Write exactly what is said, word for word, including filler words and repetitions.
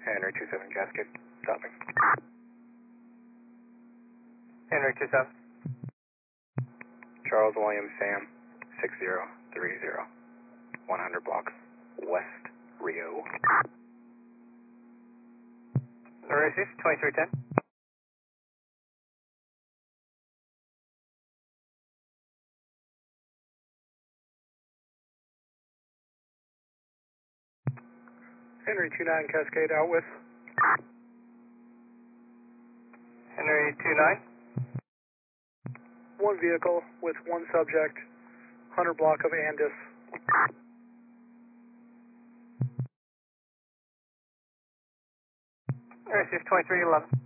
Henry two seven Cascade, stopping. Henry two seven. Charles William Sam, six zero three zero, one hundred blocks, West Rio. Receive, twenty-three ten. Henry two nine Cascade out with. Henry two nine. One vehicle with one subject, one hundred block of Andis. Receive twenty-three eleven.